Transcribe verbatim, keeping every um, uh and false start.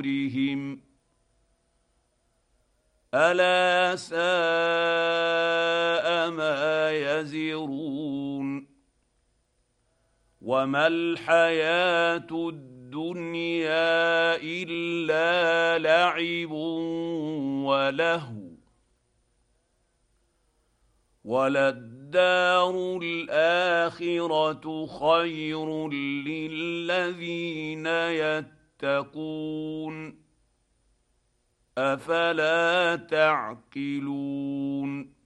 اعمالهم الا ساء ما يزرون وما الحياه الدنيا الا لعب ولهو وللدار الاخره خير للذين يتقون افلا تعقلون